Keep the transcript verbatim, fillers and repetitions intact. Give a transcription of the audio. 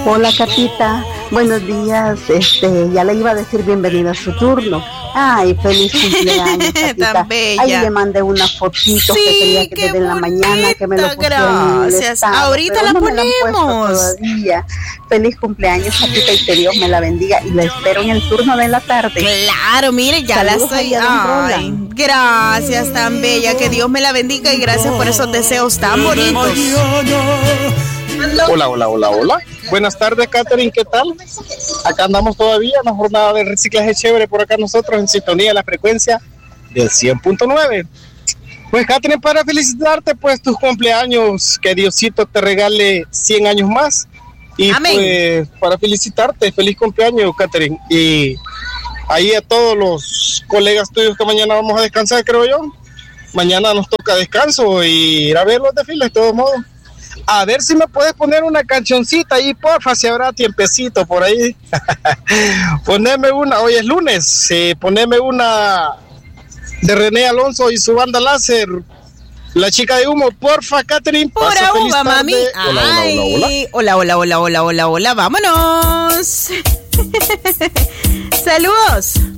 Hola, Catita. Buenos días. Este, ya le iba a decir bienvenida a su turno. Ay, feliz cumpleaños, Catita. Tan bella. Ahí le mandé una fotito sí, que quería que desde la mañana que me lo pusieron en el estado, ahorita la no ponemos. Me la todavía. Feliz cumpleaños, Catita, y que Dios me la bendiga. Y la espero en el turno de la tarde. Claro, mire, ya Saludos la estoy. Ay, gracias, tan bella. Que Dios me la bendiga y gracias por esos deseos tan bonitos. Hola, hola, hola, hola. Buenas tardes, Catherine, ¿qué tal? Acá andamos todavía en una jornada de reciclaje chévere por acá nosotros en sintonía de la frecuencia del cien punto nueve. Pues, Catherine, para felicitarte, pues, tus cumpleaños, que Diosito te regale cien años más. Y Amén. Pues, para felicitarte, feliz cumpleaños, Catherine. Y ahí a todos los colegas tuyos que mañana vamos a descansar, creo yo. Mañana nos toca descanso y ir a ver los desfiles, de todos modos. A ver si me puedes poner una cancioncita ahí, porfa, si habrá tiempecito por ahí. Poneme una, hoy es lunes, eh, poneme una de René Alonso y su banda láser, La Chica de Humo, porfa, Catherine. Pura uva, mami. Hola, Ay, hola, hola, hola, hola, hola, hola, hola, vámonos. Saludos.